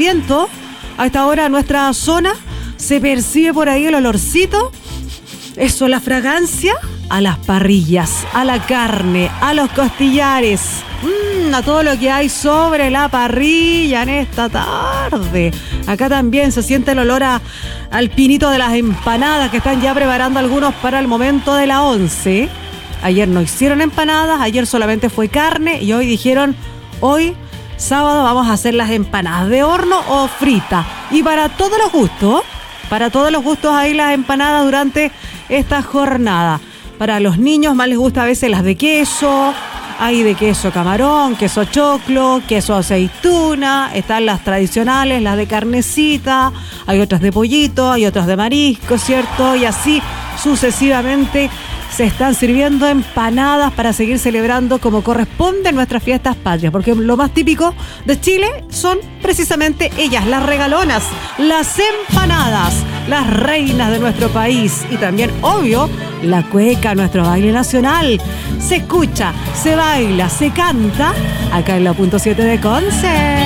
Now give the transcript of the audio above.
viento. A esta hora nuestra zona se percibe por ahí el olorcito. Eso, la fragancia a las parrillas, a la carne, a los costillares, a todo lo que hay sobre la parrilla en esta tarde. Acá también se siente el olor al pinito de las empanadas que están ya preparando algunos para el momento de la 11. Ayer no hicieron empanadas, ayer solamente fue carne y hoy dijeron, hoy sábado vamos a hacer las empanadas de horno o frita. Y para todos los gustos hay las empanadas durante esta jornada. Para los niños más les gusta a veces las de queso, hay de queso camarón, queso choclo, queso aceituna, están las tradicionales, las de carnecita, hay otras de pollito, hay otras de marisco, ¿cierto? Y así sucesivamente se están sirviendo empanadas para seguir celebrando como corresponde en nuestras fiestas patrias, porque lo más típico de Chile son precisamente ellas, las regalonas, las empanadas, las reinas de nuestro país y también, obvio, la cueca, nuestro baile nacional. Se escucha, se baila, se canta acá en la .7 de Conce.